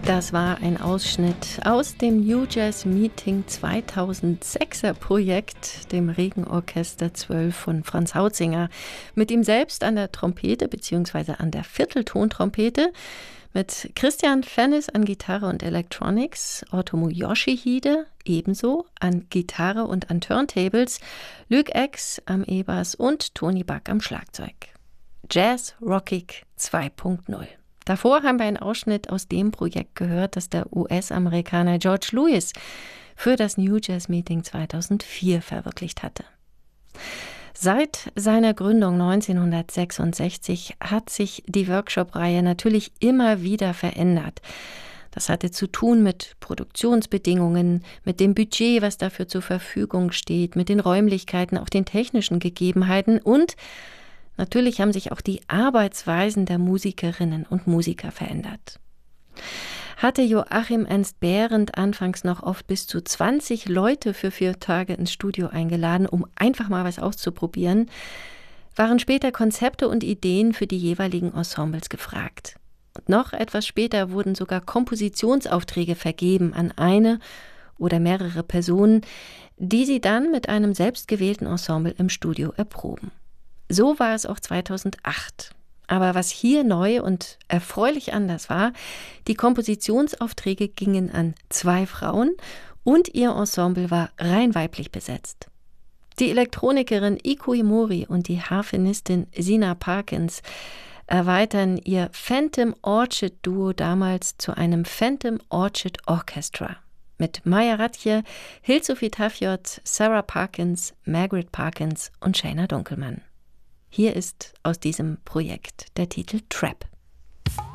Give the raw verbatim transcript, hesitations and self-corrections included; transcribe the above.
Das war ein Ausschnitt aus dem New Jazz Meeting zweitausendsechser Projekt, dem Regenorchester zwölf von Franz Hautzinger. Mit ihm selbst an der Trompete bzw. an der Vierteltontrompete, mit Christian Fennis an Gitarre und Electronics, Otomo Yoshihide ebenso an Gitarre und an Turntables, Luc X am E-Bass und Tony Buck am Schlagzeug. Jazz Rockig zwei Punkt null. Davor haben wir einen Ausschnitt aus dem Projekt gehört, das der U S-Amerikaner George Lewis für das New Jazz Meeting zweitausendvier verwirklicht hatte. Seit seiner Gründung neunzehnhundertsechsundsechzig hat sich die Workshop-Reihe natürlich immer wieder verändert. Das hatte zu tun mit Produktionsbedingungen, mit dem Budget, was dafür zur Verfügung steht, mit den Räumlichkeiten, auch den technischen Gegebenheiten und natürlich haben sich auch die Arbeitsweisen der Musikerinnen und Musiker verändert. Hatte Joachim Ernst Behrendt anfangs noch oft bis zu zwanzig Leute für vier Tage ins Studio eingeladen, um einfach mal was auszuprobieren, waren später Konzepte und Ideen für die jeweiligen Ensembles gefragt. Und noch etwas später wurden sogar Kompositionsaufträge vergeben an eine oder mehrere Personen, die sie dann mit einem selbstgewählten Ensemble im Studio erproben. So war es auch zweitausendacht. Aber was hier neu und erfreulich anders war, die Kompositionsaufträge gingen an zwei Frauen und ihr Ensemble war rein weiblich besetzt. Die Elektronikerin Iko Imori und die Harfenistin Sina Parkins erweitern ihr Phantom Orchid Duo damals zu einem Phantom Orchid Orchestra. Mit Maya Ratje, Hilde-Sophie Tafjot, Sarah Parkins, Margaret Parkins und Shayna Dunkelmann. Hier ist aus diesem Projekt der Titel Trap.